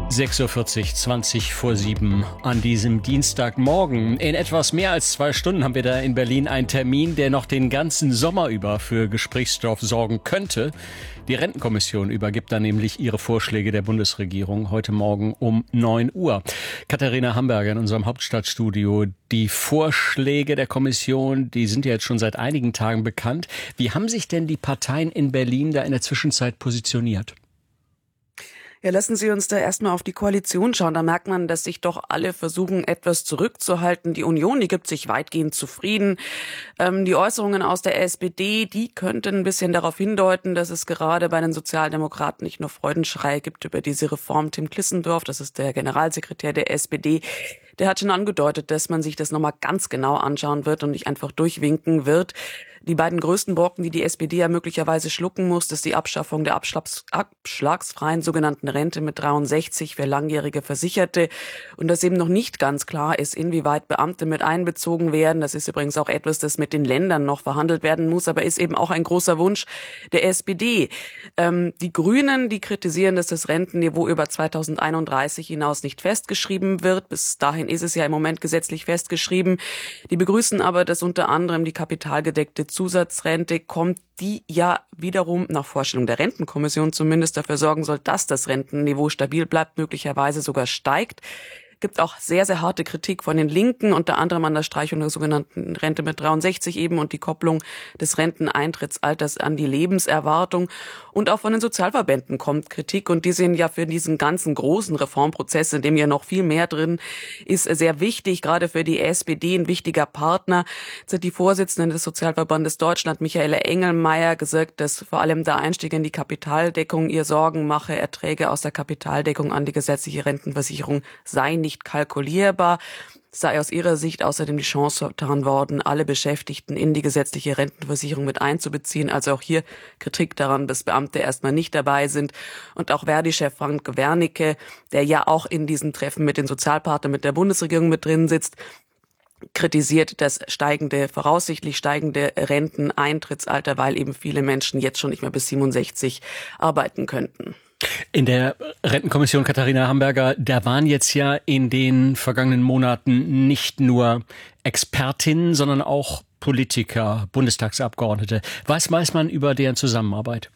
6:40 Uhr, 20 vor 7 an diesem Dienstagmorgen. In etwas mehr als 2 Stunden haben wir da in Berlin einen Termin, der noch den ganzen Sommer über für Gesprächsstoff sorgen könnte. Die Rentenkommission übergibt dann nämlich ihre Vorschläge der Bundesregierung heute Morgen um 9 Uhr. Katharina Hamburger in unserem Hauptstadtstudio. Die Vorschläge der Kommission, die sind ja jetzt schon seit einigen Tagen bekannt. Wie haben sich denn die Parteien in Berlin da in der Zwischenzeit positioniert? Ja, lassen Sie uns da erstmal auf die Koalition schauen. Da merkt man, dass sich doch alle versuchen, etwas zurückzuhalten. Die Union, die gibt sich weitgehend zufrieden. Die Äußerungen aus der SPD, die könnten ein bisschen darauf hindeuten, dass es gerade bei den Sozialdemokraten nicht nur Freudenschrei gibt über diese Reform. Tim Klissendorf, das ist der Generalsekretär der SPD, der hat schon angedeutet, dass man sich das nochmal ganz genau anschauen wird und nicht einfach durchwinken wird. Die beiden größten Brocken, die die SPD ja möglicherweise schlucken muss, ist die Abschaffung der abschlagsfreien sogenannten Rente mit 63 für langjährige Versicherte. Und dass eben noch nicht ganz klar ist, inwieweit Beamte mit einbezogen werden. Das ist übrigens auch etwas, das mit den Ländern noch verhandelt werden muss, aber ist eben auch ein großer Wunsch der SPD. Die Grünen, die kritisieren, dass das Rentenniveau über 2031 hinaus nicht festgeschrieben wird. Bis dahin ist es ja im Moment gesetzlich festgeschrieben. Die begrüßen aber, dass unter anderem die kapitalgedeckte Zusatzrente kommt, die ja wiederum nach Vorstellung der Rentenkommission zumindest dafür sorgen soll, dass das Rentenniveau stabil bleibt, möglicherweise sogar steigt. Gibt auch sehr, sehr harte Kritik von den Linken, unter anderem an der Streichung der sogenannten Rente mit 63 eben und die Kopplung des Renteneintrittsalters an die Lebenserwartung. Und auch von den Sozialverbänden kommt Kritik und die sehen ja für diesen ganzen großen Reformprozess, in dem ja noch viel mehr drin ist, sehr wichtig, gerade für die SPD ein wichtiger Partner. Jetzt hat die Vorsitzende des Sozialverbandes Deutschland, Michaela Engelmeier, gesagt, dass vor allem der Einstieg in die Kapitaldeckung ihr Sorgen mache. Erträge aus der Kapitaldeckung an die gesetzliche Rentenversicherung seien nicht kalkulierbar. Sei aus ihrer Sicht außerdem die Chance vertan worden, alle Beschäftigten in die gesetzliche Rentenversicherung mit einzubeziehen. Also auch hier Kritik daran, dass Beamte erstmal nicht dabei sind. Und auch Verdi-Chef Frank Wernicke, der ja auch in diesen Treffen mit den Sozialpartnern, mit der Bundesregierung mit drin sitzt, kritisiert das voraussichtlich steigende Renteneintrittsalter, weil eben viele Menschen jetzt schon nicht mehr bis 67 arbeiten könnten. In der Rentenkommission, Katharina Hamburger, da waren jetzt ja in den vergangenen Monaten nicht nur Expertinnen, sondern auch Politiker, Bundestagsabgeordnete. Was weiß man über deren Zusammenarbeit?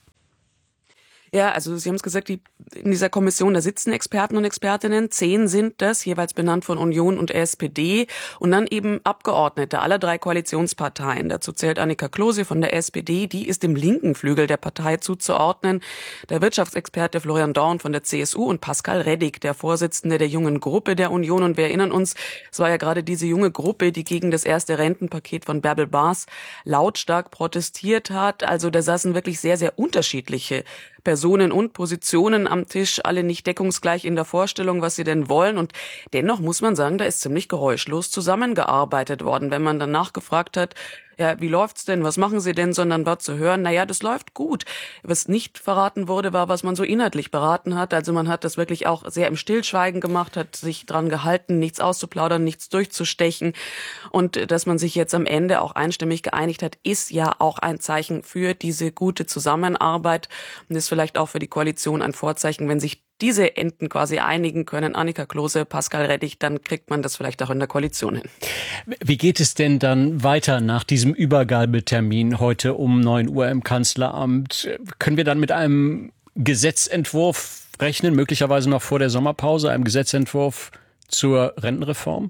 Ja, also Sie haben es gesagt, in dieser Kommission, da sitzen Experten und Expertinnen, 10 sind das, jeweils benannt von Union und SPD und dann eben Abgeordnete aller 3 Koalitionsparteien. Dazu zählt Annika Klose von der SPD, die ist dem linken Flügel der Partei zuzuordnen. Der Wirtschaftsexperte Florian Dorn von der CSU und Pascal Reddig, der Vorsitzende der jungen Gruppe der Union. Und wir erinnern uns, es war ja gerade diese junge Gruppe, die gegen das erste Rentenpaket von Bärbel Baas lautstark protestiert hat. Also da saßen wirklich sehr, sehr unterschiedliche Personen und Positionen am Tisch, alle nicht deckungsgleich in der Vorstellung, was sie denn wollen. Und dennoch muss man sagen, da ist ziemlich geräuschlos zusammengearbeitet worden. Wenn man dann nachgefragt hat, ja, wie läuft's denn? Was machen Sie denn? Sondern war zu hören, naja, das läuft gut. Was nicht verraten wurde, war, was man so inhaltlich beraten hat. Also man hat das wirklich auch sehr im Stillschweigen gemacht, hat sich dran gehalten, nichts auszuplaudern, nichts durchzustechen. Und dass man sich jetzt am Ende auch einstimmig geeinigt hat, ist ja auch ein Zeichen für diese gute Zusammenarbeit und ist vielleicht auch für die Koalition ein Vorzeichen, wenn sich diese Enden quasi einigen können, Annika Klose, Pascal Reddig, dann kriegt man das vielleicht auch in der Koalition hin. Wie geht es denn dann weiter nach diesem Übergabetermin heute um 9 Uhr im Kanzleramt? Können wir dann mit einem Gesetzentwurf rechnen, möglicherweise noch vor der Sommerpause, einem Gesetzentwurf zur Rentenreform?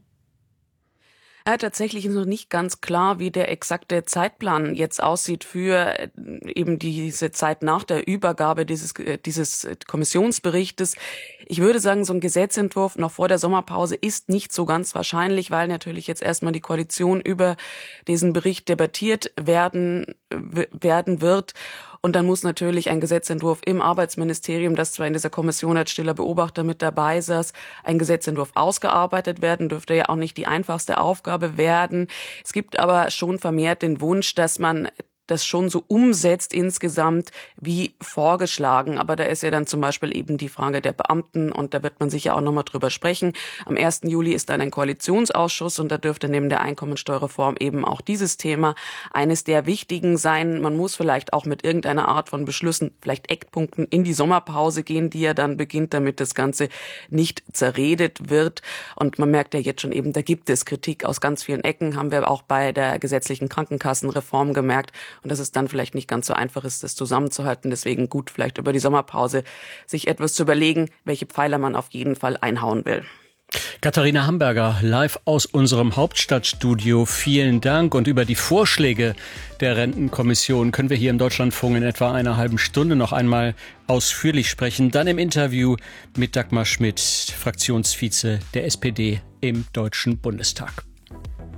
Ja, tatsächlich ist noch nicht ganz klar, wie der exakte Zeitplan jetzt aussieht für eben diese Zeit nach der Übergabe dieses Kommissionsberichtes. Ich würde sagen, so ein Gesetzentwurf noch vor der Sommerpause ist nicht so ganz wahrscheinlich, weil natürlich jetzt erstmal die Koalition über diesen Bericht debattiert werden wird. Und dann muss natürlich ein Gesetzentwurf im Arbeitsministerium, das zwar in dieser Kommission als stiller Beobachter mit dabei saß, ein Gesetzentwurf ausgearbeitet werden, dürfte ja auch nicht die einfachste Aufgabe werden. Es gibt aber schon vermehrt den Wunsch, dass man das schon so umsetzt insgesamt wie vorgeschlagen. Aber da ist ja dann zum Beispiel eben die Frage der Beamten und da wird man sicher auch nochmal drüber sprechen. Am 1. Juli ist dann ein Koalitionsausschuss und da dürfte neben der Einkommensteuerreform eben auch dieses Thema eines der wichtigen sein. Man muss vielleicht auch mit irgendeiner Art von Beschlüssen, vielleicht Eckpunkten in die Sommerpause gehen, die ja dann beginnt, damit das Ganze nicht zerredet wird. Und man merkt ja jetzt schon eben, da gibt es Kritik aus ganz vielen Ecken, haben wir auch bei der gesetzlichen Krankenkassenreform gemerkt. Und dass es dann vielleicht nicht ganz so einfach ist, das zusammenzuhalten. Deswegen gut, vielleicht über die Sommerpause sich etwas zu überlegen, welche Pfeiler man auf jeden Fall einhauen will. Katharina Hamburger, live aus unserem Hauptstadtstudio. Vielen Dank. Und über die Vorschläge der Rentenkommission können wir hier im Deutschlandfunk in etwa einer halben Stunde noch einmal ausführlich sprechen. Dann im Interview mit Dagmar Schmidt, Fraktionsvize der SPD im Deutschen Bundestag.